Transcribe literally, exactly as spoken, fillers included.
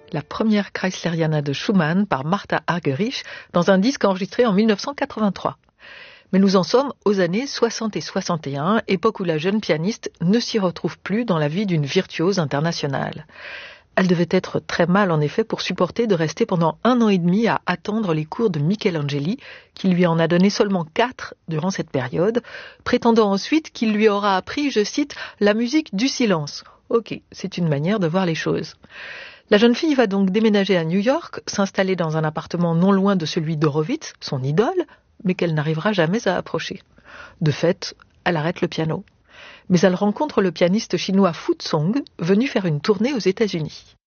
la première Kreisleriana de Schumann par Martha Argerich dans un disque enregistré en mille neuf cent quatre-vingt-trois. Mais nous en sommes aux années soixante et soixante et un, époque où la jeune pianiste ne s'y retrouve plus dans la vie d'une virtuose internationale. Elle devait être très mal en effet pour supporter de rester pendant un an et demi à attendre les cours de Michelangeli, qui lui en a donné seulement quatre durant cette période, prétendant ensuite qu'il lui aura appris, je cite, « la musique du silence ». Ok, c'est une manière de voir les choses. La jeune fille va donc déménager à New York, s'installer dans un appartement non loin de celui d'Horowitz, son idole, mais qu'elle n'arrivera jamais à approcher. De fait, elle arrête le piano. Mais elle rencontre le pianiste chinois Fu Zong, venu faire une tournée aux États-Unis.